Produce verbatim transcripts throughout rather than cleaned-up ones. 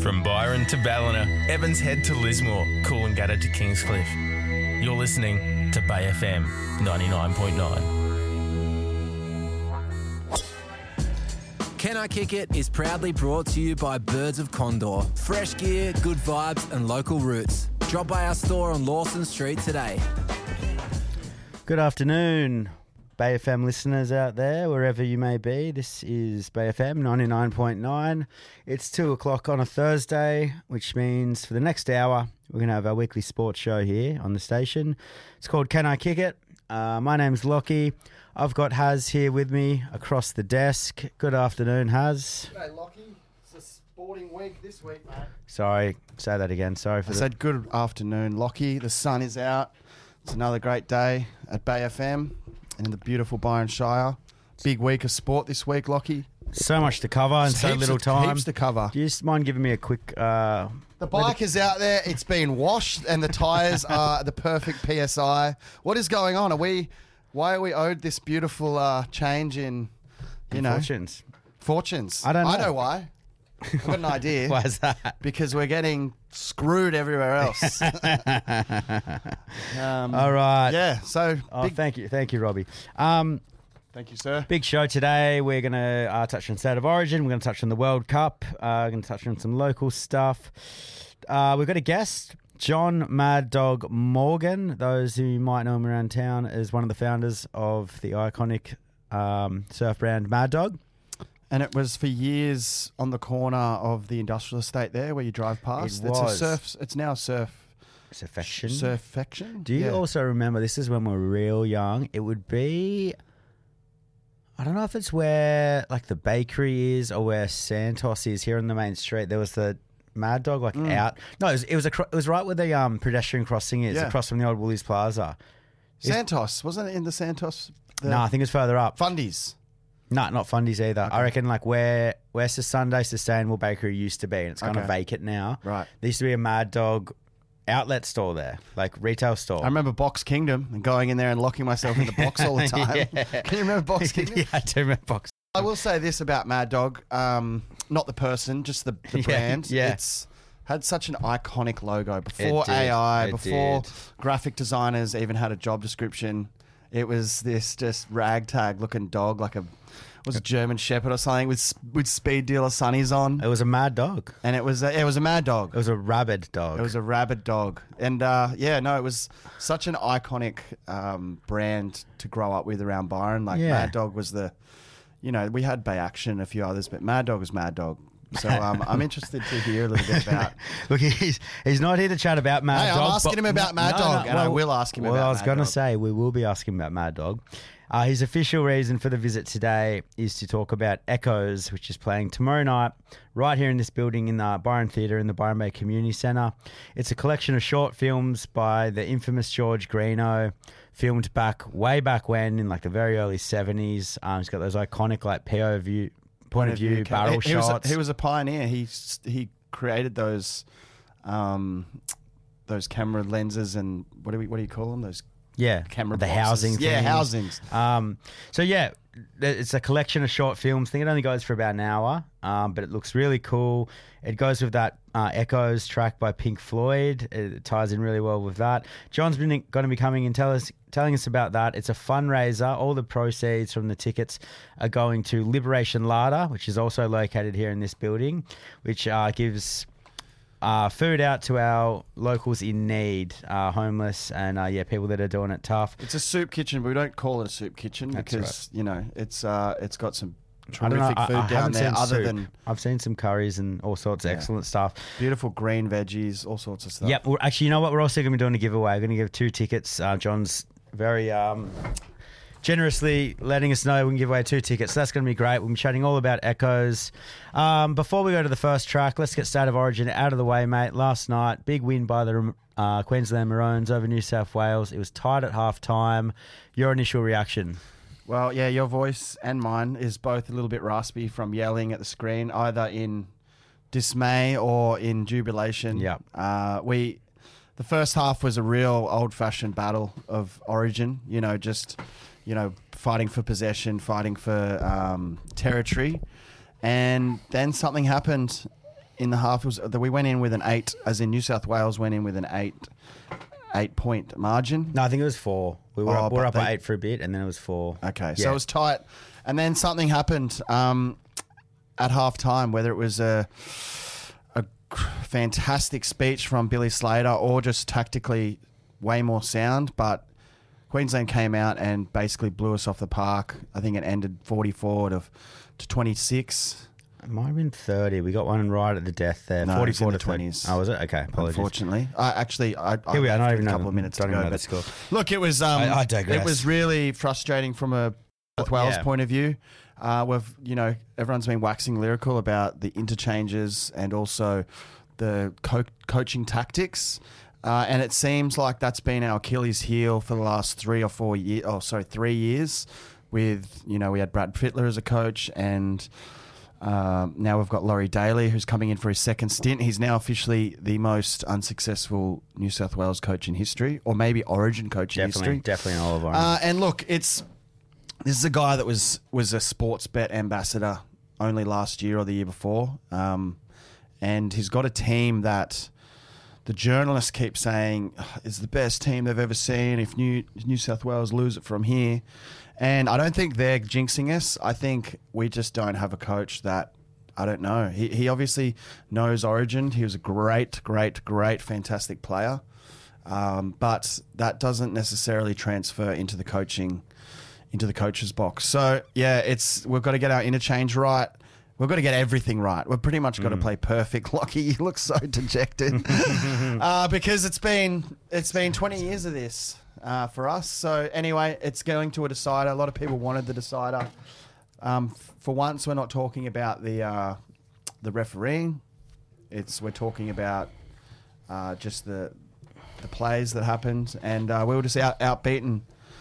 From Byron to Ballina, Evans Head to Lismore, Coolangatta to Kingscliff. You're listening to Bay F M ninety-nine point nine. Can I Kick It is proudly brought to you by Birds of Condor. Fresh gear, good vibes and local roots. Drop by our store on Lawson Street today. Good afternoon, Bay F M listeners out there, wherever you may be. This is Bay F M ninety-nine point nine. It's two o'clock on a Thursday, which means for the next hour, we're going to have our weekly sports show here on the station. It's called Can I Kick It? Uh, my name's Lockie. I've got Haz here with me across the desk. Good afternoon, Haz. G'day, Lockie. It's a sporting week this week, mate. Sorry, say that again. Sorry for I the... said good afternoon, Lockie. The sun is out. It's another great day at Bay F M and in the beautiful Byron Shire. Big week of sport this week, Lockie. So much to cover in so Heaps little of- time. heaps to cover. Do you just mind giving me a quick... Uh, The bike is out there. It's been washed and the tyres are the perfect P S I. What is going on? Are we... Why are we owed this beautiful uh, change in, you know... Fortunes. Fortunes. I don't know. I know why. I've got an idea. Why is that? Because we're getting screwed everywhere else. um, All right. Yeah, so... Oh, big, thank you. Thank you, Robbie. Um, thank you, sir. big show today. We're going to uh, touch on State of Origin. We're going to touch on the World Cup. Uh, we're going to touch on some local stuff. Uh, we've got a guest, John Mad Dog Morgan. Those who might know him around town is one of the founders of the iconic um, surf brand Mad Dog. And it was for years on the corner of the industrial estate there where you drive past. It It's a was. surf. It's now surf. Surfection. Surfection. Do you Yeah. also remember, this is when we were real young, it would be, I don't know if it's where like the bakery is or where Santos is here on the main street. There was the Mad Dog like out. No, it was, it was, acro- it was right where the um, pedestrian crossing is, Yeah. across from the old Woolies Plaza. Santos wasn't it in the Santos? The No, I think it's further up. Fundies. No, not Fundies either. I reckon like where where the Sunday Sustainable Bakery used to be, and it's kind of Okay. vacant now. Right. There used to be a Mad Dog outlet store there, like retail store. I remember Box Kingdom and going in there and locking myself in the box all the time. Yeah. Can you remember Box Kingdom? Yeah, I do remember Box. I will say this about Mad Dog, um, not the person, just the, the Yeah, brand. yeah. It's had such an iconic logo before It did, A I, it before did. graphic designers even had a job description. It was this just ragtag looking dog, like a was a German Shepherd or something with with speed dealer sunnies on, It was a Mad Dog. and it was a, it was a Mad Dog. It was a rabid dog. It was a rabid dog. And uh, yeah, no, it was such an iconic um, brand to grow up with around Byron. Like Yeah. Mad Dog was the, you know, we had Bay Action and a few others, but Mad Dog was Mad Dog. So um, I'm interested to hear a little bit about. Look, he's he's not here to chat about Mad Hey, I'm Dog. asking but- him about Mad Dog, and I will ask him well, about I was Mad going to Dog. say, we will be asking about Mad Dog. Uh, his official reason for the visit today is to talk about Echoes, which is playing tomorrow night right here in this building in the Byron Theatre in the Byron Bay Community Centre. It's a collection of short films by the infamous George Greeno, filmed back way back when in like the very early seventies. Um, he's got those iconic like P O V point of view barrel he, he was a, shots. he was a pioneer. He s- he created those um, those camera lenses and what do we what do you call them? Those yeah, camera the boxes. housing Yeah, things. housings. Um, so yeah, th- it's a collection of short films. I think it only goes for about an hour, um, but it looks really cool. It goes with that uh, Echoes track by Pink Floyd. It ties in really well with that. John's been going to be coming and tell us, telling us about that. It's a fundraiser. All the proceeds from the tickets are going to Liberation Larder, which is also located here in this building, which uh, gives Uh, food out to our locals in need, uh, homeless, and uh, yeah, people that are doing it tough. It's a soup kitchen, but we don't call it a soup kitchen That's because you know it's uh, it's got some I don't know, terrific I- food I down haven't there. seen Other soup. than I've seen some curries and all sorts of Yeah. excellent stuff. beautiful green veggies, all sorts of stuff. Yep. Well, actually, you know what? We're also going to be doing a giveaway. We're going to give two tickets. Uh, John's very um, generously letting us know we can give away two tickets. So that's going to be great. We'll be chatting all about Echoes. Um, before we go to the first track, let's get State of Origin out of the way, mate. Last night, big win by the uh, Queensland Maroons over New South Wales. It was tied at half time. Your initial reaction? Well, yeah, your voice and mine is both a little bit raspy from yelling at the screen, either in dismay or in jubilation. Yeah. Uh, we, the first half was a real old-fashioned battle of Origin. You know, just you know, fighting for possession, fighting for um, territory, and then something happened in the half. It was that we went in with an eight, as in New South Wales went in with an eight, eight point margin. No, I think it was four. We were Oh, up, we were but up by they- eight for a bit, and then it was four. Okay, so Yeah. it was tight, and then something happened um, at half time, whether it was a a fantastic speech from Billy Slater or just tactically way more sound, but Queensland came out and basically blew us off the park. I think it ended forty-four to to twenty-six. It might have been thirty. We got one right at the death there. No, it was in forty-four the to thirty. twenties. Oh, was it? Okay, apologies. Unfortunately, I actually I, I Here we are. Not took even a know- couple of minutes to don't even go. know the But score. look, it was um, I- I digress. it was really frustrating from a South Wales yeah. point of view. Uh, we've you know everyone's been waxing lyrical about the interchanges and also the co- coaching tactics. Uh, and it seems like that's been our Achilles heel for the last three or four years. Oh, sorry, three years. With you know, we had Brad Fittler as a coach, and um, now we've got Laurie Daly, who's coming in for his second stint. He's now officially the most unsuccessful New South Wales coach in history, or maybe Origin coach in Definitely, history. definitely an Oliver. Uh, and look, it's this is a guy that was was a sports bet ambassador only last year or the year before, um, and he's got a team that the journalists keep saying is the best team they've ever seen. If New New South Wales lose it from here, and I don't think they're jinxing us. I think we just don't have a coach that. I don't know. He he obviously knows Origin. He was a great, great, great, fantastic player, um, but that doesn't necessarily transfer into the coaching, into the coach's box. So yeah, it's we've got to get our interchange right. We've got to get everything right. We've pretty much got to play perfect. Lockie, you look so dejected uh, because it's been it's been twenty years of this uh, for us. So anyway, it's going to a decider. A lot of people wanted the decider. Um, for once, we're not talking about the uh, the refereeing. It's we're talking about uh, just the the plays that happened, and uh, we were just out outbeaten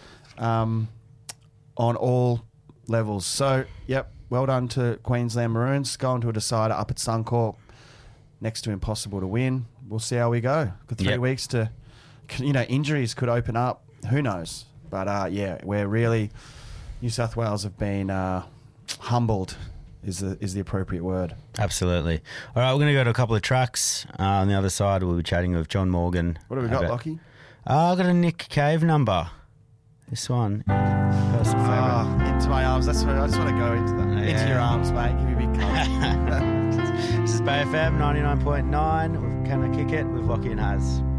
um, on all levels. So yep. Well done to Queensland Maroons. Going to a decider up at Suncorp. Next to impossible to win. We'll see how we go. Got three Yep. weeks to, you know, injuries could open up. Who knows? But uh, yeah, we're really, New South Wales have been uh, humbled is the, is the appropriate word. Absolutely. All right, we're going to go to a couple of tracks. Uh, on the other side, we'll be chatting with John Morgan. What have we got, about- Lockie? Uh, I've got a Nick Cave number. This one. Personal favourite. Ah, into my arms. That's what I just want to go into that. Into Yeah. your arms, mate. Give me a big cuddle. This is Bay F M ninety-nine point nine. Can I kick it with Lockie and Haz?